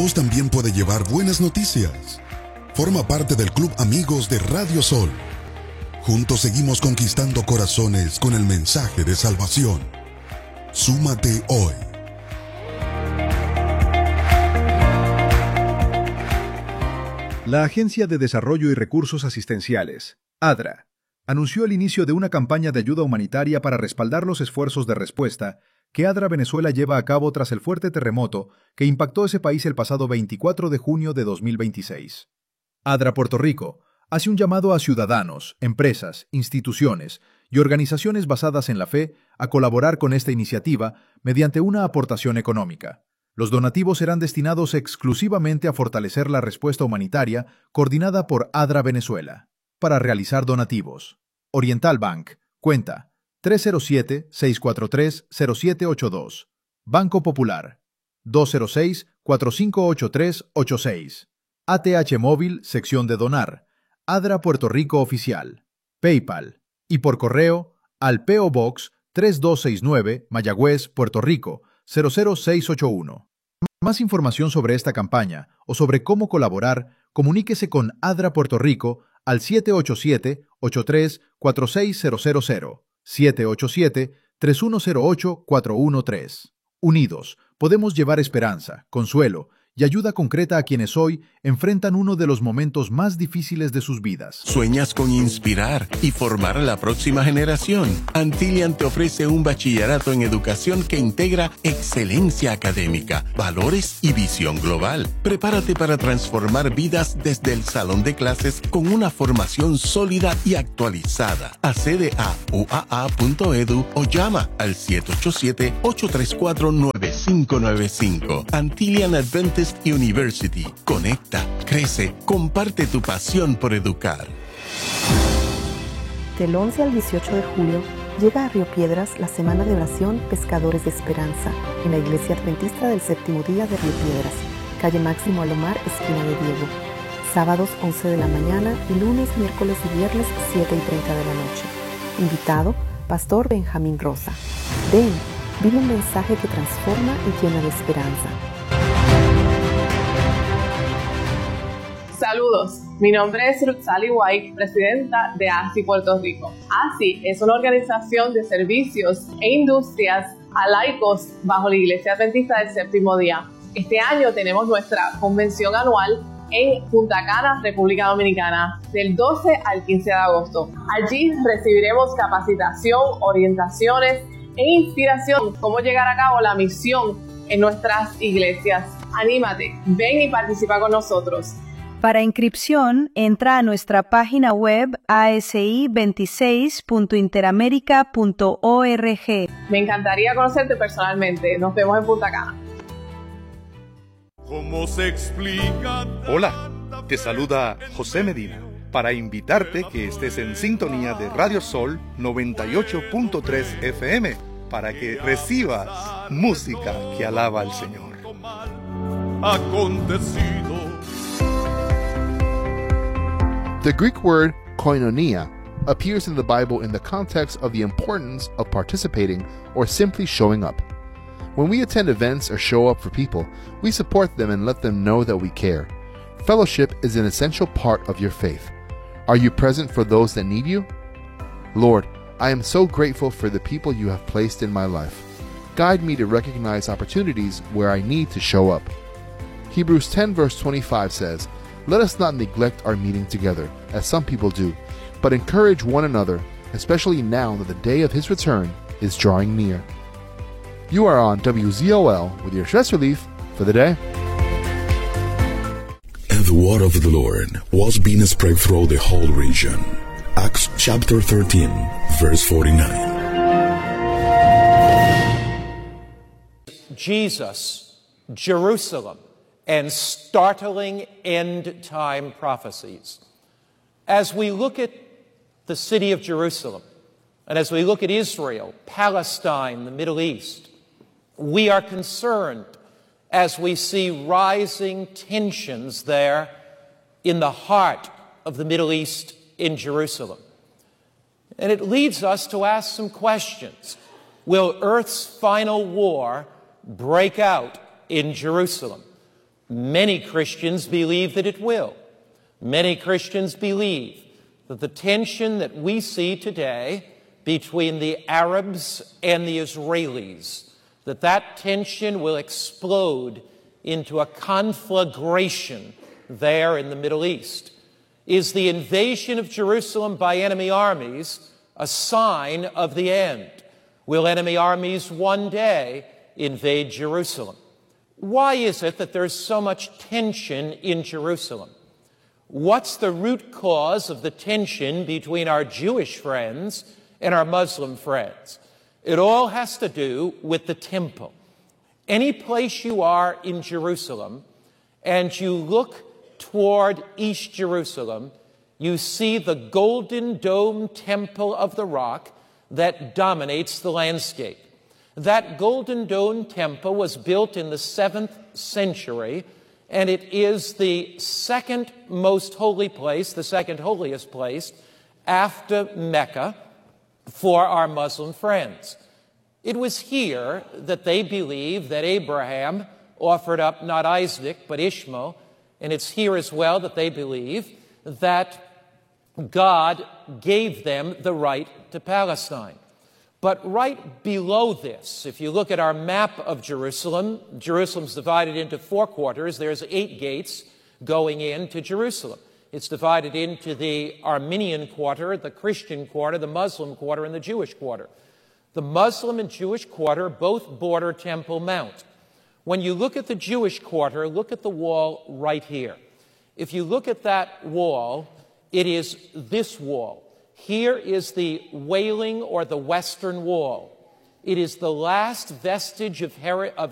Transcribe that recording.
voz también puede llevar buenas noticias. Forma parte del Club Amigos de Radio Sol. Juntos seguimos conquistando corazones con el mensaje de salvación. Súmate hoy. La Agencia de Desarrollo y Recursos Asistenciales, ADRA, anunció el inicio de una campaña de ayuda humanitaria para respaldar los esfuerzos de respuesta que ADRA Venezuela lleva a cabo tras el fuerte terremoto que impactó ese país el pasado 24 de junio de 2026. ADRA Puerto Rico hace un llamado a ciudadanos, empresas, instituciones y organizaciones basadas en la fe a colaborar con esta iniciativa mediante una aportación económica. Los donativos serán destinados exclusivamente a fortalecer la respuesta humanitaria coordinada por ADRA Venezuela. Para realizar donativos, Oriental Bank, cuenta 307-643-0782. Banco Popular, 206-4583-86. ATH Móvil, sección de donar. ADRA Puerto Rico Oficial. PayPal. Y por correo al P.O. Box 3269, Mayagüez, Puerto Rico, 00681. Más información sobre esta campaña o sobre cómo colaborar, comuníquese con ADRA Puerto Rico al 787-83-46000, 787-3108-413. Unidos, podemos llevar esperanza, consuelo y ayuda concreta a quienes hoy enfrentan uno de los momentos más difíciles de sus vidas. ¿Sueñas con inspirar y formar a la próxima generación? Antillian te ofrece un bachillerato en educación que integra excelencia académica, valores y visión global. Prepárate para transformar vidas desde el salón de clases con una formación sólida y actualizada. Accede a uaa.edu o llama al 787-834-9595. Antillian Adventist University. Conecta, crece, comparte tu pasión por educar. Del 11 al 18 de julio llega a Río Piedras la Semana de Oración Pescadores de Esperanza en la Iglesia Adventista del Séptimo Día de Río Piedras, calle Máximo Alomar, esquina de Diego. Sábados 11 de la mañana y lunes, miércoles y viernes 7:30 de la noche. Invitado, Pastor Benjamín Rosa. Ven, vive un mensaje que transforma y llena de esperanza. Saludos, mi nombre es Ruth Sally White, presidenta de ASI Puerto Rico. ASI es una organización de servicios e industrias a laicos bajo la Iglesia Adventista del Séptimo Día. Este año tenemos nuestra convención anual en Punta Cana, República Dominicana, del 12 al 15 de agosto. Allí recibiremos capacitación, orientaciones e inspiración cómo llegar a cabo la misión en nuestras iglesias. Anímate, ven y participa con nosotros. Para inscripción, entra a nuestra página web asi26.interamerica.org. Me encantaría conocerte personalmente. Nos vemos en Punta Cana. ¿Cómo se explica? Hola, te saluda José Medina para invitarte que estés en sintonía de Radio Sol 98.3 FM para que recibas música que alaba al Señor. Acontecido. The Greek word koinonia appears in the Bible in the context of the importance of participating or simply showing up. When we attend events or show up for people, we support them and let them know that we care. Fellowship is an essential part of your faith. Are you present for those that need you? Lord, I am so grateful for the people you have placed in my life. Guide me to recognize opportunities where I need to show up. Hebrews 10 verse 25 says, "Let us not neglect our meeting together, as some people do, but encourage one another, especially now that the day of His return is drawing near." You are on WZOL with your stress relief for the day. And the word of the Lord was being spread throughout the whole region. Acts chapter 13, verse 49. Jesus, Jerusalem, and startling end-time prophecies. As we look at the city of Jerusalem, and as we look at Israel, Palestine, the Middle East, we are concerned as we see rising tensions there in the heart of the Middle East in Jerusalem. And it leads us to ask some questions. Will Earth's final war break out in Jerusalem? Many Christians believe that it will. Many Christians believe that the tension that we see today between the Arabs and the Israelis, that tension will explode into a conflagration there in the Middle East. Is the invasion of Jerusalem by enemy armies a sign of the end? Will enemy armies one day invade Jerusalem? Why is it that there's so much tension in Jerusalem? What's the root cause of the tension between our Jewish friends and our Muslim friends? It all has to do with the temple. Any place you are in Jerusalem and you look toward East Jerusalem, you see the golden dome temple of the rock that dominates the landscape. That golden dome temple was built in the 7th century, and it is the second most holy place, the second holiest place, after Mecca for our Muslim friends. It was here that they believe that Abraham offered up not Isaac, but Ishmael, and it's here as well that they believe that God gave them the right to Palestine. But right below this, if you look at our map of Jerusalem, Jerusalem's divided into 4 quarters. There's 8 gates going into Jerusalem. It's divided into the Armenian quarter, the Christian quarter, the Muslim quarter, and the Jewish quarter. The Muslim and Jewish quarter both border Temple Mount. When you look at the Jewish quarter, look at the wall right here. If you look at that wall, it is this wall. Here is the Wailing or the Western Wall. It is the last vestige of